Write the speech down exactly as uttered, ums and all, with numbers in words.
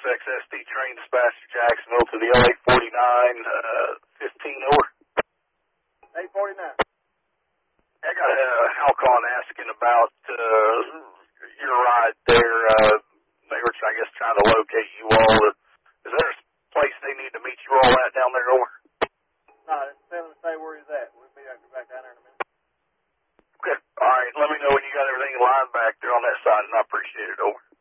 X S D train dispatcher Jacksonville to the L A forty-nine, uh, fifteen over. eight forty-nine. I got a Halcon asking about uh, your ride there. Uh, they were, I guess, trying to locate you all. Is there a place they need to meet you all at down there, over? No, just tell them to say where he's at. We'll be back down there in a minute. Okay. All right. Let me know when you got everything lined back there on that side, and I appreciate it, over.